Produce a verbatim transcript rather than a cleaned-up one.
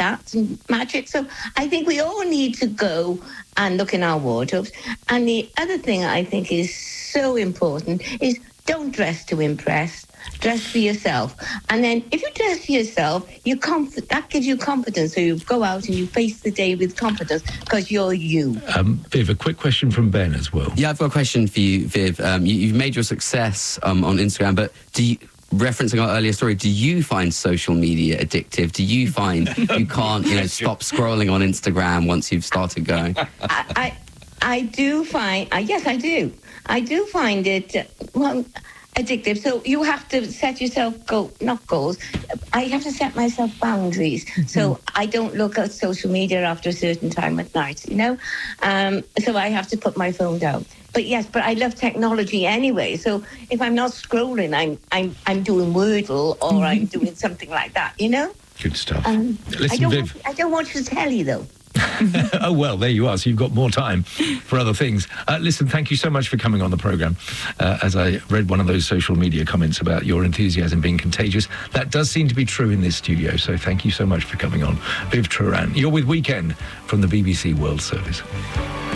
that and match it. So I think we all need to go and look in our wardrobes. And the other thing I think is so important is don't dress to impress. Dress for yourself. And then if you dress for yourself, you comf- that gives you confidence. So you go out and you face the day with confidence because you're you. Um, Viv, a quick question from Ben as well. Yeah, I've got a question for you, Viv. Um, you, you've made your success um, on Instagram, but do you... referencing our earlier story, do you find social media addictive? Do you find you can't, you know, stop scrolling on Instagram once you've started going? I, I, I do find, uh, yes, I do. I do find it, uh, well, addictive. So you have to set yourself, go, not goals, I have to set myself boundaries. Mm-hmm. So I don't look at social media after a certain time at night, you know? Um, so I have to put my phone down. But yes, but I love technology anyway. So if I'm not scrolling, I'm I'm I'm doing Wordle or I'm doing something like that, you know? Good stuff. Um, Listen, I don't Viv. watch, I don't watch the telly, though. Oh, well, there you are. So you've got more time for other things. Uh, listen, thank you so much for coming on the programme. Uh, as I read one of those social media comments about your enthusiasm being contagious, that does seem to be true in this studio. So thank you so much for coming on. Viv Turan, you're with Weekend from the B B C World Service.